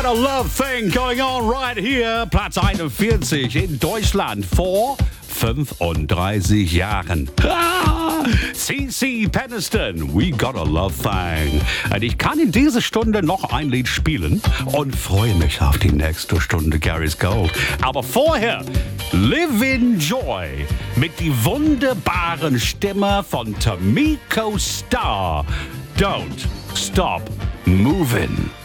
A love thing going on right here. Platz 41 in Deutschland vor 35 Jahren. CC Peniston, We Got a Love Thing. Und ich kann in dieser Stunde noch ein Lied spielen und freue mich auf die nächste Stunde Gary's Gold. Aber vorher, Live in Joy mit die wunderbaren Stimme von Tamiko Star. Don't Stop Moving.